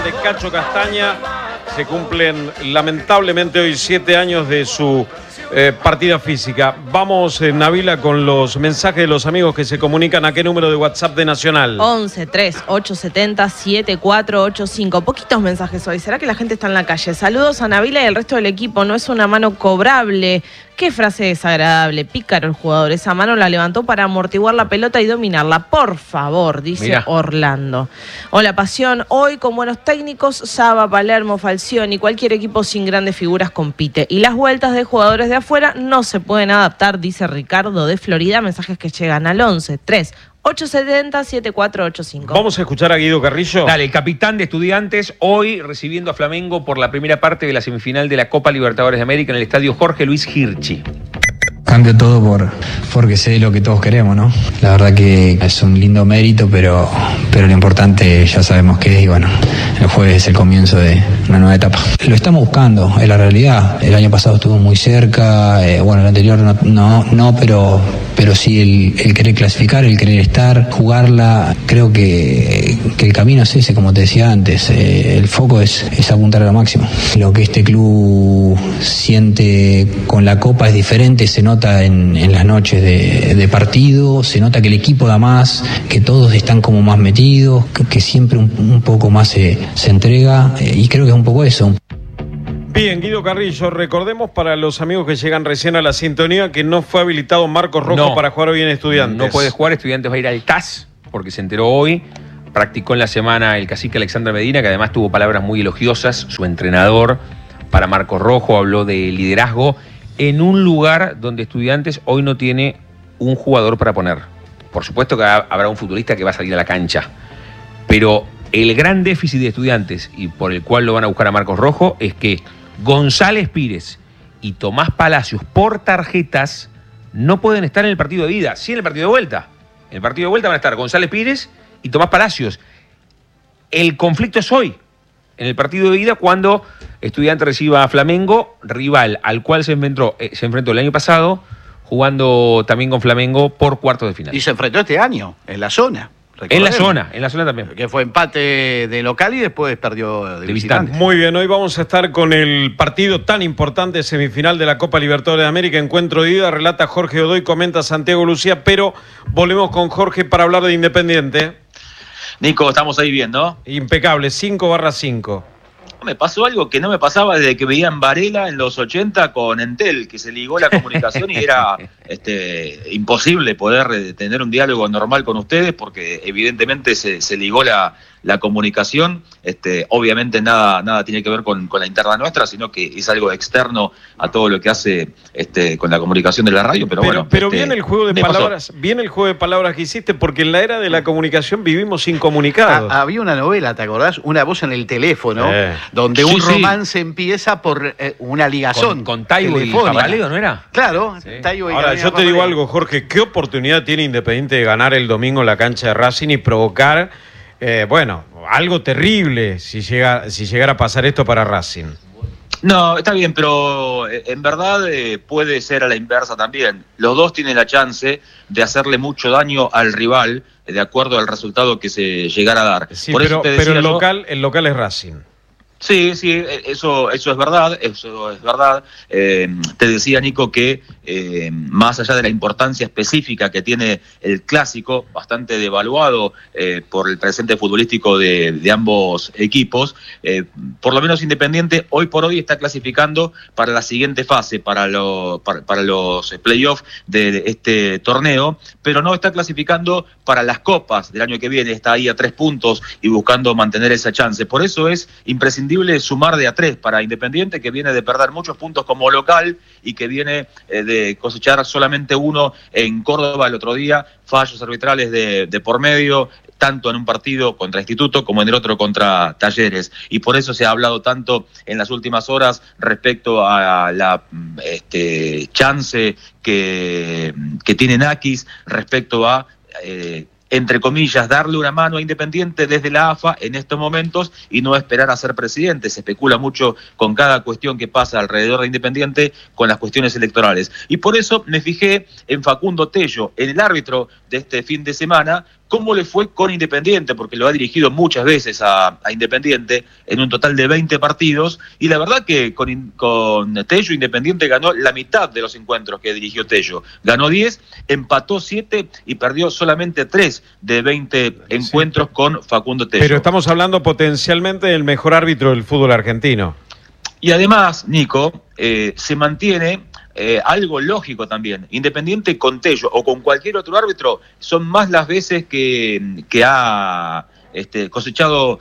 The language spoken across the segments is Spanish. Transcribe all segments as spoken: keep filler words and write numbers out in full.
de Cacho Castaña. Se cumplen lamentablemente hoy siete años de su eh, partida física. Vamos, eh, Nabila, con los mensajes de los amigos que se comunican. ¿A qué número de WhatsApp de Nacional? once, tres, ocho setenta, siete cuatro ocho cinco. Poquitos mensajes hoy. ¿Será que la gente está en la calle? Saludos a Nabila y el resto del equipo. No es una mano cobrable. Qué frase desagradable. Pícaro el jugador. Esa mano la levantó para amortiguar la pelota y dominarla. Por favor, dice Mirá. Orlando. Hola, Pasión. Hoy con buenos técnicos, Saba, Palermo, Falcioni, cualquier equipo sin grandes figuras compite. Y las vueltas de jugadores de afuera no se pueden adaptar, dice Ricardo de Florida. Mensajes que llegan al once, tres, ocho setenta, siete cuatro ocho cinco. Vamos a escuchar a Guido Carrillo. Dale, el capitán de Estudiantes, hoy recibiendo a Flamengo por la primera parte de la semifinal de la Copa Libertadores de América en el estadio Jorge Luis Hirschi. Cambio todo por porque sé lo que todos queremos, ¿no? La verdad que es un lindo mérito, pero, pero lo importante ya sabemos qué es y bueno, el jueves es el comienzo de una nueva etapa. Lo estamos buscando, es la realidad. El año pasado estuvo muy cerca, eh, bueno, el anterior no, no, no pero, pero sí el, el querer clasificar, el querer estar, jugarla. Creo que, que el camino es ese, como te decía antes, eh, el foco es, es apuntar a lo máximo. Lo que este club siente con la Copa es diferente, se nota En, en las noches de, de partido, se nota que el equipo da más, que todos están como más metidos, que, que siempre un, un poco más se, se entrega, eh, y creo que es un poco eso. Bien, Guido Carrillo, recordemos para los amigos que llegan recién a la sintonía que no fue habilitado Marcos Rojo no, para jugar hoy en Estudiantes. No puede jugar, Estudiantes va a ir al T A S, porque se enteró hoy, practicó en la semana el cacique Alexander Medina, que además tuvo palabras muy elogiosas, su entrenador para Marcos Rojo, habló de liderazgo, en un lugar donde Estudiantes hoy no tiene un jugador para poner. Por supuesto que habrá un futbolista que va a salir a la cancha, pero el gran déficit de Estudiantes, y por el cual lo van a buscar a Marcos Rojo, es que González Pires y Tomás Palacios, por tarjetas, no pueden estar en el partido de ida, sí en el partido de vuelta. En el partido de vuelta van a estar González Pires y Tomás Palacios. El conflicto es hoy, en el partido de ida, cuando Estudiantes reciba a Flamengo, rival al cual se enfrentó, eh, se enfrentó el año pasado, jugando también con Flamengo por cuartos de final. Y se enfrentó este año, en la zona. En la zona, en la zona también. Que fue empate de local y después perdió de, de visitante. visitante. Muy bien, hoy vamos a estar con el partido tan importante, semifinal de la Copa Libertadores de América, encuentro de ida, relata Jorge Godoy, comenta Santiago Lucía, pero volvemos con Jorge para hablar de Independiente. Nico, estamos ahí bien, ¿no? Impecable, cinco barra cinco. Me pasó algo que no me pasaba desde que veía en Varela en los ochenta con Entel, que se ligó la comunicación y era este, imposible poder tener un diálogo normal con ustedes porque evidentemente se, se ligó la, la comunicación. Este, obviamente nada, nada tiene que ver con, con la interna nuestra, sino que es algo externo a todo lo que hace este, con la comunicación de la radio. Pero, pero bueno, pero este, bien el juego de palabras, pasó. bien el juego de palabras que hiciste, porque en la era de la comunicación vivimos sin comunicados. Ah, había una novela, ¿te acordás? Una voz en el teléfono. Eh. Donde sí, un sí. romance empieza por eh, una ligazón. Con, con Taibo y Favaleo, ¿no era? Claro, sí. Taibo y Ahora, yo te digo algo, Jorge, ¿qué oportunidad tiene Independiente de ganar el domingo en la cancha de Racing y provocar, eh, bueno, algo terrible si, llega, si llegara a pasar esto para Racing? No, está bien, pero en verdad eh, puede ser a la inversa también. Los dos tienen la chance de hacerle mucho daño al rival de acuerdo al resultado que se llegara a dar. Sí, Por pero, eso te pero el, yo, local, el local es Racing. Sí, sí, eso, eso es verdad, eso es verdad. Eh, te decía, Nico, que eh, más allá de la importancia específica que tiene el clásico, bastante devaluado eh, por el presente futbolístico de, de ambos equipos, eh, por lo menos Independiente hoy por hoy está clasificando para la siguiente fase, para, lo, para, para los playoffs de, de este torneo, pero no está clasificando para las copas del año que viene, está ahí a tres puntos y buscando mantener esa chance. Por eso es imprescindible sumar de a tres para Independiente, que viene de perder muchos puntos como local y que viene eh, de cosechar solamente uno en Córdoba el otro día, fallos arbitrales de, de por medio, tanto en un partido contra Instituto como en el otro contra Talleres. Y por eso se ha hablado tanto en las últimas horas respecto a la este, chance que, que tiene Nakis respecto a... Eh, entre comillas, darle una mano a Independiente desde la A F A en estos momentos y no esperar a ser presidente. Se especula mucho con cada cuestión que pasa alrededor de Independiente con las cuestiones electorales. Y por eso me fijé en Facundo Tello, en el árbitro de este fin de semana, cómo le fue con Independiente, porque lo ha dirigido muchas veces a, a Independiente en un total de veinte partidos, y la verdad que con, con Tello Independiente ganó la mitad de los encuentros que dirigió Tello. Ganó diez, empató siete y perdió solamente tres de veinte encuentros sí. con Facundo Tello. Pero estamos hablando potencialmente del mejor árbitro del fútbol argentino. Y además, Nico, eh, se mantiene eh, algo lógico también. Independiente con Tello o con cualquier otro árbitro, son más las veces que, que ha este, cosechado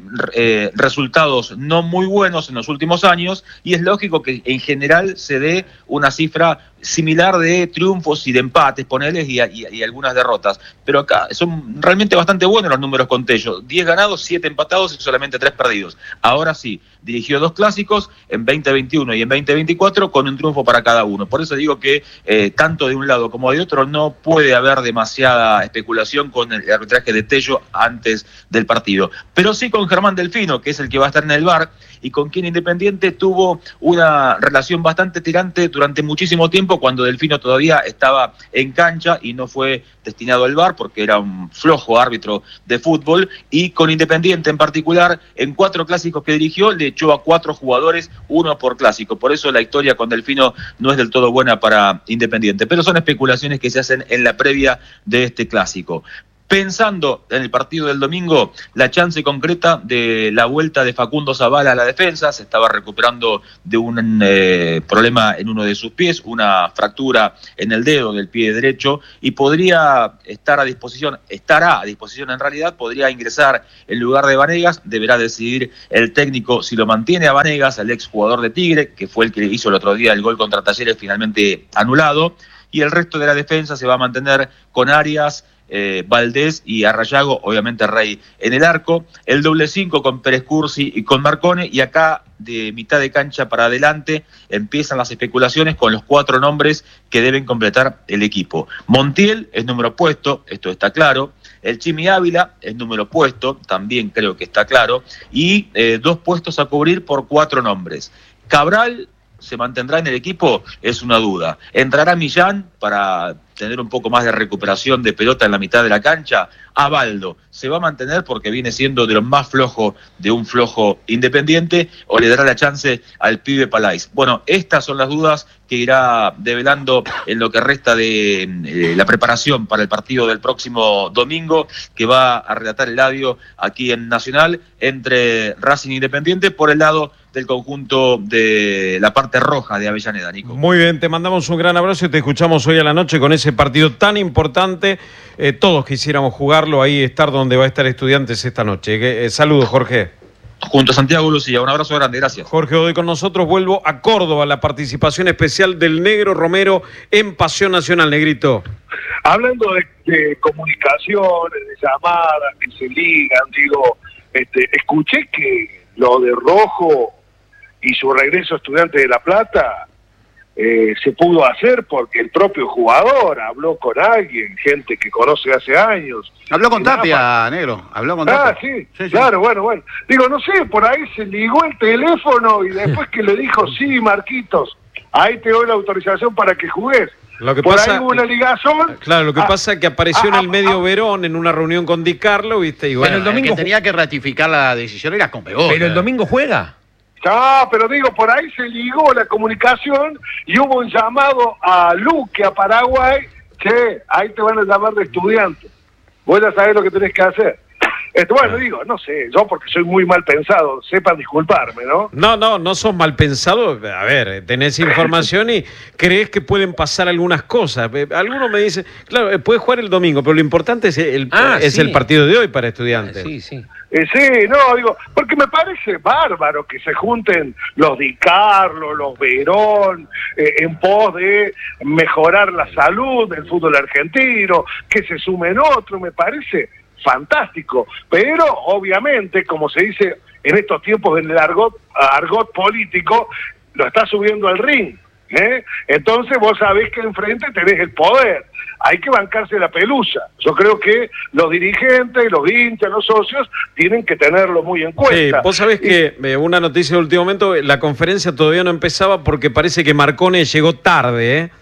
eh, resultados no muy buenos en los últimos años, y es lógico que en general se dé una cifra similar de triunfos y de empates, poneles, y, y, y algunas derrotas. Pero acá son realmente bastante buenos los números con Tello. diez ganados, siete empatados y solamente tres perdidos. Ahora sí, dirigió dos clásicos en veinte veintiuno y en veinte veinticuatro con un triunfo para cada uno. Por eso digo que eh, tanto de un lado como de otro no puede haber demasiada especulación con el arbitraje de Tello antes del partido. Pero sí con Germán Delfino, que es el que va a estar en el V A R, y con quien Independiente tuvo una relación bastante tirante durante muchísimo tiempo, cuando Delfino todavía estaba en cancha y no fue destinado al V A R porque era un flojo árbitro de fútbol, y con Independiente en particular, en cuatro clásicos que dirigió, le echó a cuatro jugadores, uno por clásico. Por eso la historia con Delfino no es del todo buena para Independiente, pero son especulaciones que se hacen en la previa de este clásico. Pensando en el partido del domingo, la chance concreta de la vuelta de Facundo Zavala a la defensa, se estaba recuperando de un eh, problema en uno de sus pies, una fractura en el dedo del pie derecho, y podría estar a disposición, estará a disposición en realidad, podría ingresar en lugar de Vanegas. Deberá decidir el técnico si lo mantiene a Vanegas, el ex jugador de Tigre, que fue el que hizo el otro día el gol contra Talleres, finalmente anulado, y el resto de la defensa se va a mantener con Arias, Eh, Valdés y Arrayago, obviamente Rey en el arco, el doble cinco con Pérez Cursi y con Marcone, y acá de mitad de cancha para adelante empiezan las especulaciones con los cuatro nombres que deben completar el equipo. Montiel es número opuesto, esto está claro. El Chimi Ávila es número opuesto, también creo que está claro, y eh, dos puestos a cubrir por cuatro nombres. Cabral se mantendrá en el equipo, es una duda. ¿Entrará Millán para tener un poco más de recuperación de pelota en la mitad de la cancha? Abaldo se va a mantener porque viene siendo de lo más flojo de un flojo Independiente, o le dará la chance al pibe Palais. Bueno, estas son las dudas que irá develando en lo que resta de eh, la preparación para el partido del próximo domingo, que va a relatar Eladio aquí en Nacional, entre Racing e Independiente, por el lado del conjunto de la parte roja de Avellaneda, Nico. Muy bien, te mandamos un gran abrazo y te escuchamos hoy a la noche con ese partido tan importante. Eh, todos quisiéramos jugarlo, ahí estar donde va a estar Estudiantes esta noche. Eh, saludos, Jorge. Junto a Santiago Lucía, un abrazo grande, gracias. Jorge Godoy con nosotros. Vuelvo a Córdoba, la participación especial del Negro Romero en Pasión Nacional. Negrito. Hablando de, de comunicaciones, de llamadas que se ligan, digo, este, escuché que lo de Rojo y su regreso a Estudiantes de La Plata eh, se pudo hacer porque el propio jugador habló con alguien, gente que conoce hace años. Habló con Tapia, nada, Negro, habló con Tapia. Ah, sí, sí, claro, sí. bueno, bueno. Digo, no sé, por ahí se ligó el teléfono y después que le dijo, sí, Marquitos, ahí te doy la autorización para que jugues. Lo que por pasa, ahí hubo una ligazón. Claro, lo que ah, pasa es que apareció ah, en el medio ah, Verón en una reunión con Di Carlo, ¿viste? Y bueno, pero el domingo el que tenía que ratificar la decisión era Conmebol. Pero el domingo juega. No, pero digo, por ahí se ligó la comunicación y hubo un llamado a Luque, a Paraguay, que ahí te van a llamar de estudiante. Vos ya sabés lo que tenés que hacer. Esto, bueno, digo, no sé, yo porque soy muy mal pensado, sepan disculparme, ¿no? No, no, no sos mal pensado. A ver, tenés información y crees que pueden pasar algunas cosas. Algunos me dicen, claro, puedes jugar el domingo, pero lo importante es el, ah, es sí. el partido de hoy para Estudiantes. Sí, sí. Eh, sí, no, digo, porque me parece bárbaro que se junten los Di Carlo, los Verón, eh, en pos de mejorar la salud del fútbol argentino, que se sumen otros, me parece fantástico, pero obviamente, como se dice en estos tiempos del argot, argot político, lo está subiendo al ring, ¿eh? Entonces vos sabés que enfrente tenés el poder, hay que bancarse la pelusa. Yo creo que los dirigentes, los hinchas, los socios tienen que tenerlo muy en cuenta. Sí, vos sabés y... que eh, una noticia de último momento, la conferencia todavía no empezaba porque parece que Marcone llegó tarde, ¿eh?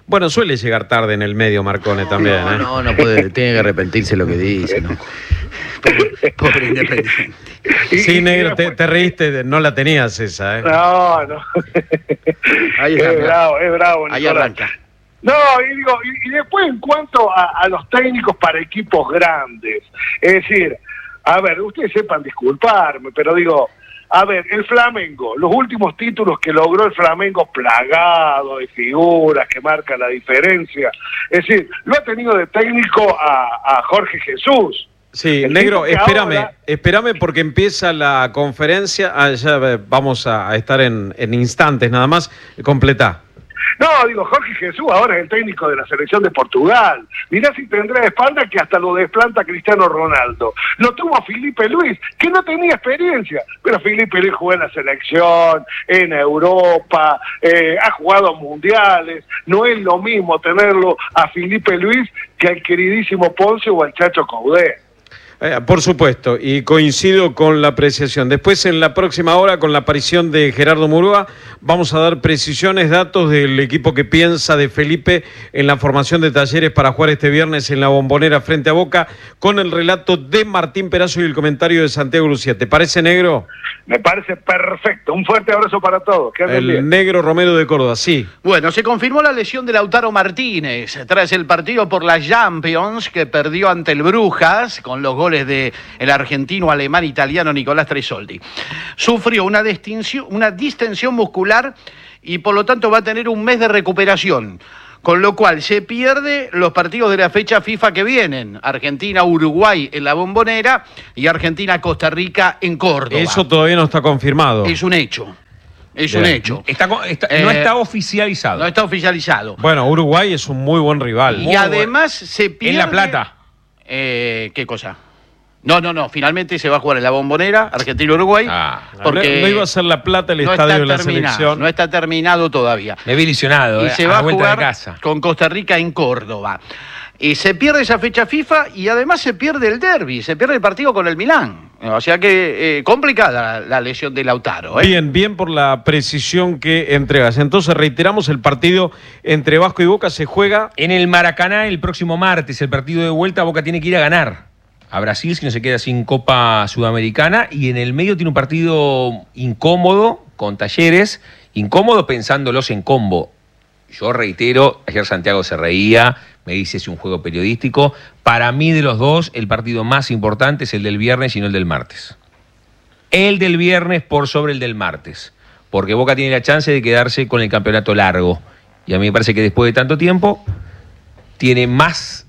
Bueno, suele llegar tarde en el medio Marcone también, No, ¿eh? no, no puede, tiene que arrepentirse lo que dice, ¿no? Pobre, pobre Independiente. Sí, negro, te, te reíste, de- no la tenías esa, ¿eh? No, no. Ahí es está, mirá. bravo, es bravo. Ahí Nicolás. arranca. No, y digo, y, y después en cuanto a, a los técnicos para equipos grandes, es decir, a ver, ustedes sepan disculparme, pero digo, a ver, el Flamengo, los últimos títulos que logró el Flamengo plagado de figuras que marcan la diferencia, es decir, lo ha tenido de técnico a, a Jorge Jesús. Sí, El negro, tipo que espérame, ahora- espérame porque empieza la conferencia. Ah, ya eh, vamos a, a estar en, en instantes nada más. Completá. No, digo, Jorge Jesús ahora es el técnico de la selección de Portugal. Mirá si tendrá de espalda que hasta lo desplanta Cristiano Ronaldo. Lo tuvo a Felipe Luis, que no tenía experiencia, pero Felipe Luis jugó en la selección, en Europa, eh, ha jugado mundiales. No es lo mismo tenerlo a Felipe Luis que al queridísimo Ponce o al Chacho Caudé. Eh, por supuesto, y coincido con la apreciación. Después, en la próxima hora, con la aparición de Gerardo Murúa, vamos a dar precisiones, datos del equipo que piensa de Felipe en la formación de Talleres para jugar este viernes en la Bombonera frente a Boca, con el relato de Martín Perazo y el comentario de Santiago Lucía. ¿Te parece, negro? Me parece perfecto. Un fuerte abrazo para todos. Que anden El bien. negro Romero de Córdoba, sí. Bueno, se confirmó la lesión de Lautaro Martínez tras el partido por la Champions que perdió ante el Brujas con los goles de el argentino alemán italiano Nicolás Tresoldi. Sufrió una distinción, una distensión muscular y por lo tanto va a tener un mes de recuperación. Con lo cual se pierde los partidos de la fecha FIFA que vienen. Argentina-Uruguay en la Bombonera y Argentina-Costa Rica en Córdoba. Eso todavía no está confirmado. Es un hecho. Es Bien. un hecho. Está co- está- Eh, no está oficializado. No está oficializado. Bueno, Uruguay es un muy buen rival. Y además se pierde... En La Plata. Eh, ¿Qué cosa? No, no, no. Finalmente se va a jugar en la Bombonera, Argentina-Uruguay. Ah, porque no, no iba a ser La Plata el no estadio está de la terminado, selección. No está terminado todavía. me vi ilusionado. Y eh, se a va la a vuelta jugar de casa. con Costa Rica en Córdoba. Y se pierde esa fecha FIFA y además se pierde el derbi, se pierde el partido con el Milán. O sea que eh, complicada la, la lesión de Lautaro. ¿eh? Bien, bien por la precisión que entregas. Entonces reiteramos, el partido entre Vasco y Boca se juega. En el Maracaná el próximo martes, el partido de vuelta, Boca tiene que ir a ganar a Brasil si no se queda sin Copa Sudamericana, y en el medio tiene un partido incómodo con Talleres, incómodo pensándolos en combo. Yo reitero, ayer Santiago se reía, me dice es un juego periodístico. Para mí de los dos, el partido más importante es el del viernes y no el del martes. El del viernes por sobre el del martes, porque Boca tiene la chance de quedarse con el campeonato largo. Y a mí me parece que después de tanto tiempo tiene más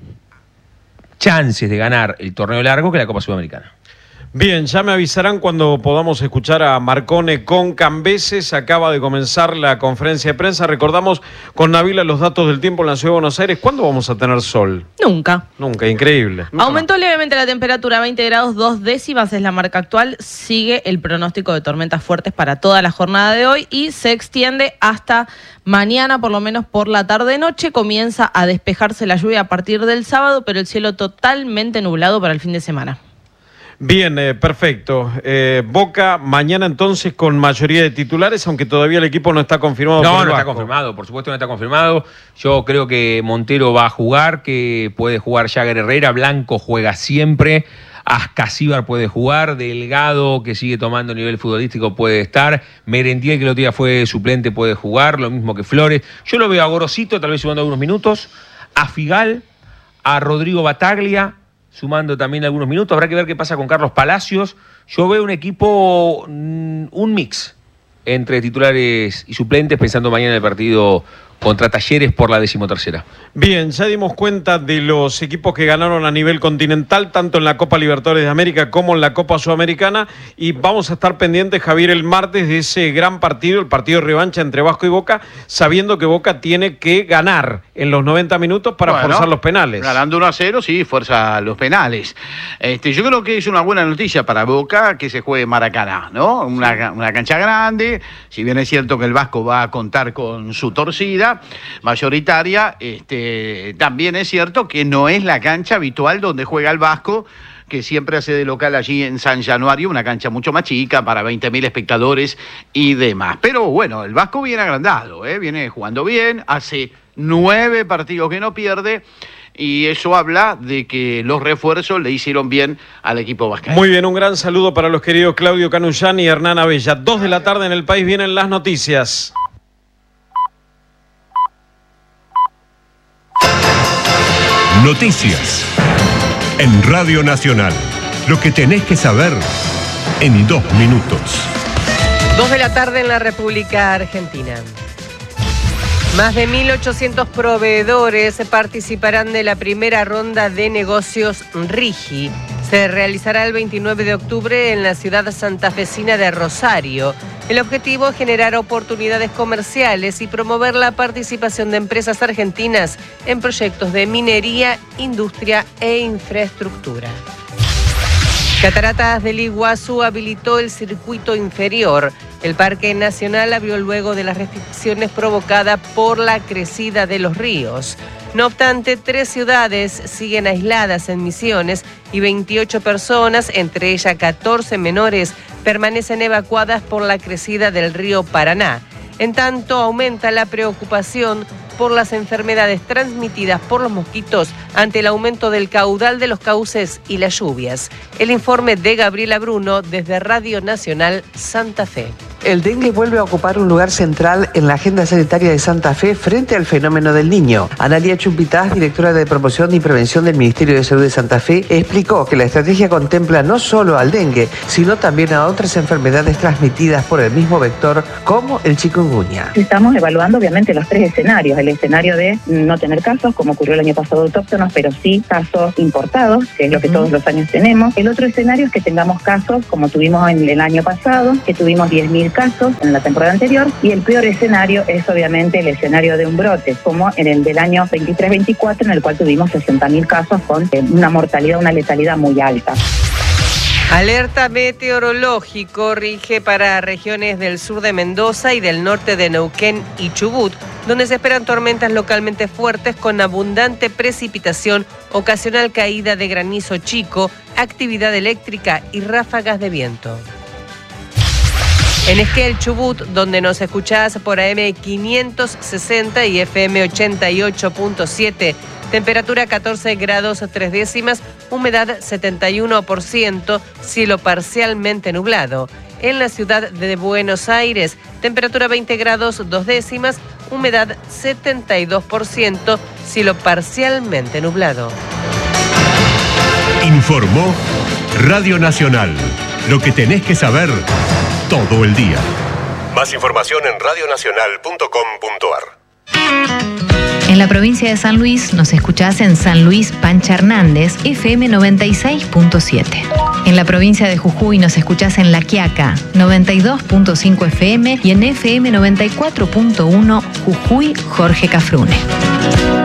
chances de ganar el torneo largo que la Copa Sudamericana. Bien, ya me avisarán cuando podamos escuchar a Marcone con Cambeses. Acaba de comenzar la conferencia de prensa. Recordamos con Navila los datos del tiempo en la Ciudad de Buenos Aires. ¿Cuándo vamos a tener sol? Nunca. Nunca, increíble. Aumentó levemente la temperatura, veinte grados dos décimas es la marca actual. Sigue el pronóstico de tormentas fuertes para toda la jornada de hoy y se extiende hasta mañana, por lo menos por la tarde-noche. Comienza a despejarse la lluvia a partir del sábado, pero el cielo totalmente nublado para el fin de semana. Bien, eh, perfecto. Eh, Boca mañana entonces con mayoría de titulares, aunque todavía el equipo no está confirmado. No, por el no está Vasco. confirmado, por supuesto no está confirmado. Yo creo que Montero va a jugar, que puede jugar Jagger Herrera, Blanco juega siempre, Ascasíbar puede jugar, Delgado, que sigue tomando nivel futbolístico, puede estar, Merentiel, que el otro día fue suplente, puede jugar, lo mismo que Flores. Yo lo veo a Gorosito, tal vez sumando algunos minutos, a Figal, a Rodrigo Bataglia, sumando también algunos minutos. Habrá que ver qué pasa con Carlos Palacios. Yo veo un equipo, un mix entre titulares y suplentes, pensando mañana en el partido contra Talleres por la decimotercera. Bien, ya dimos cuenta de los equipos que ganaron a nivel continental, tanto en la Copa Libertadores de América como en la Copa Sudamericana, y vamos a estar pendientes, Javier, el martes de ese gran partido, el partido de revancha entre Vasco y Boca, sabiendo que Boca tiene que ganar en los noventa minutos para Bueno, forzar los penales. Ganando uno a cero, sí, fuerza los penales. Este, yo creo que es una buena noticia para Boca que se juegue en Maracaná, ¿no? Una, una cancha grande, si bien es cierto que el Vasco va a contar con su torcida mayoritaria, este, también es cierto que no es la cancha habitual donde juega el Vasco, que siempre hace de local allí en San Januario, una cancha mucho más chica para veinte mil espectadores y demás. Pero bueno, el Vasco viene agrandado, ¿eh? Viene jugando bien, hace nueve partidos que no pierde. Y eso habla de que los refuerzos le hicieron bien al equipo vascaíno. Muy bien, un gran saludo para los queridos Claudio Canullán y Hernán Abella. Dos de la tarde en el país, vienen las noticias. Noticias en Radio Nacional. Lo que tenés que saber en dos minutos. Dos de la tarde en la República Argentina. Más de mil ochocientos proveedores participarán de la primera ronda de negocios RIGI. Se realizará el veintinueve de octubre en la ciudad santafesina de Rosario. El objetivo es generar oportunidades comerciales y promover la participación de empresas argentinas en proyectos de minería, industria e infraestructura. Cataratas del Iguazú habilitó el circuito inferior. El Parque Nacional abrió luego de las restricciones provocadas por la crecida de los ríos. No obstante, tres ciudades siguen aisladas en Misiones y veintiocho personas, entre ellas catorce menores, permanecen evacuadas por la crecida del río Paraná. En tanto, aumenta la preocupación por las enfermedades transmitidas por los mosquitos ante el aumento del caudal de los cauces y las lluvias. El informe de Gabriela Bruno desde Radio Nacional Santa Fe. El dengue vuelve a ocupar un lugar central en la agenda sanitaria de Santa Fe frente al fenómeno del Niño. Analía Chumpitaz, directora de promoción y prevención del Ministerio de Salud de Santa Fe, explicó que la estrategia contempla no solo al dengue, sino también a otras enfermedades transmitidas por el mismo vector, como el chikungunya. Estamos evaluando obviamente los tres escenarios. El escenario de no tener casos, como ocurrió el año pasado autóctonos, pero sí casos importados, que es lo que todos los años tenemos. El otro escenario es que tengamos casos, como tuvimos en el año pasado, que tuvimos diez mil casos en la temporada anterior, y el peor escenario es obviamente el escenario de un brote, como en el del año veintitrés veinticuatro, en el cual tuvimos sesenta mil casos con eh, una mortalidad, una letalidad muy alta. Alerta meteorológico rige para regiones del sur de Mendoza y del norte de Neuquén y Chubut, donde se esperan tormentas localmente fuertes con abundante precipitación, ocasional caída de granizo chico, actividad eléctrica y ráfagas de viento. En Esquel, Chubut, donde nos escuchás por A M quinientos sesenta y F M ochenta y ocho punto siete, temperatura catorce grados tres décimas, humedad setenta y uno por ciento, cielo parcialmente nublado. En la ciudad de Buenos Aires, temperatura veinte grados dos décimas, humedad setenta y dos por ciento, cielo parcialmente nublado. Informó Radio Nacional. Lo que tenés que saber todo el día. Más información en radio nacional punto com punto a r. En la provincia de San Luis nos escuchás en San Luis Pancha Hernández, F M noventa y seis punto siete. En la provincia de Jujuy nos escuchás en La Quiaca, noventa y dos punto cinco F M y en F M noventa y cuatro punto uno Jujuy Jorge Cafrune.